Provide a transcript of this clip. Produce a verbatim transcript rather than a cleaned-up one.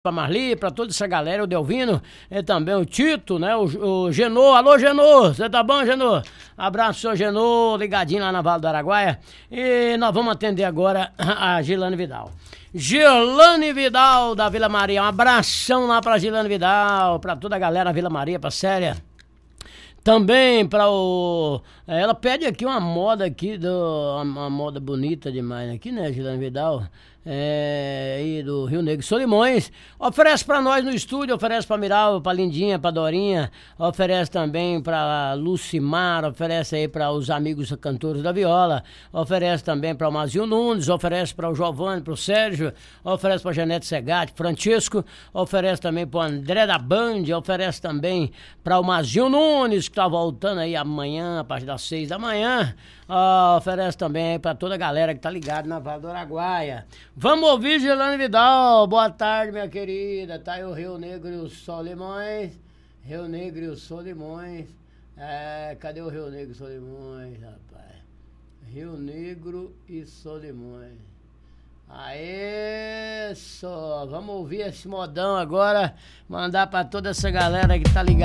pra Marli, pra toda essa galera, o Delvino, e também o Tito, né, o, o Genô. Alô, Genô, você tá bom, Genô? Abraço, seu Genô, ligadinho lá na Vale do Araguaia. E nós vamos atender agora a Gilane Vidal. Gilane Vidal, da Vila Maria, um abração lá pra Gilane Vidal, pra toda a galera da Vila Maria, pra Célia. Também para o... Ela pede aqui uma moda aqui, do, uma moda bonita demais aqui, né, Gilane Vidal? É, aí do Rio Negro Solimões. Oferece para nós no estúdio, oferece para Miral, para Lindinha, para Dorinha, oferece também para Lucimar, oferece aí para os amigos cantores da viola, oferece também para o Mazio Nunes, oferece para o Giovanni, para o Sérgio, oferece para Janete Segatti, Francisco, oferece também para o André da Band, oferece também para o Mazio Nunes, que tá voltando aí amanhã, a partir das seis da manhã. Uh, oferece também para toda a galera que tá ligada na Vale do Araguaia. Vamos ouvir Gilane Vidal. Boa tarde, minha querida. Tá aí o Rio Negro e o Solimões. Rio Negro e o Solimões. É, cadê o Rio Negro e Solimões, rapaz? Rio Negro e Solimões. Aê, só. Vamos ouvir esse modão agora. Mandar para toda essa galera que tá ligada.